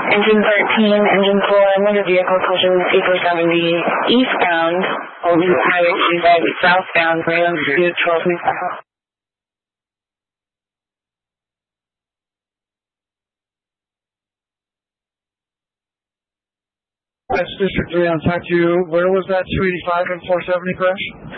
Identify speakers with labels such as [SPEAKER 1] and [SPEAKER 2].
[SPEAKER 1] Engine 13, engine 4, motor vehicle collision with C470 eastbound, holding Highway 25 southbound, right on Route 12 Mesa.
[SPEAKER 2] That's District 3 on Tac 2. Where was that 285 and 470 crash?